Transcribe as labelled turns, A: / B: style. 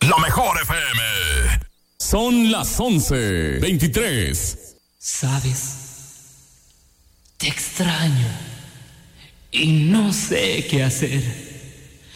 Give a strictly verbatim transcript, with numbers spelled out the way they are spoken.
A: La mejor F M. Son las once veintitrés.
B: Sabes, te extraño y no sé qué hacer.